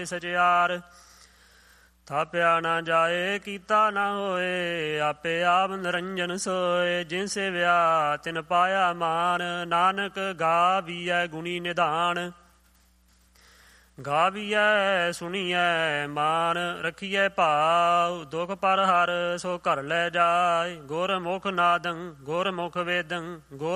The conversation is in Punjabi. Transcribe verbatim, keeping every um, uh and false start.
ਸਚਿਆਰ। ਥਾਪਿਆ ਨਾ ਜਾਏ ਕੀਤਾ ਨਾ ਹੋਏ, ਆਪੇ ਆਪ ਨਿਰੰਜਨ ਸੋਏ। ਜਿਨ ਸੇਵਿਆ ਤਿਨ ਪਾਇਆ ਮਾਨ, ਨਾਨਕ ਗਾਵੀਐ ਗੁਣੀ ਨਿਧਾਨ। ਗਾਵੀਐ ਸੁਣੀਐ ਮਾਨ, ਰਖੀਐ ਭਾਵ। ਦੁਖ ਪਰ ਹਰ ਸੋ ਘਰ ਲੈ ਜਾਏ, ਗੁਰਮੁਖ ਨਾਦੰ ਗੁਰਮੁਖ ਵੇਦੰ ਗੁਰ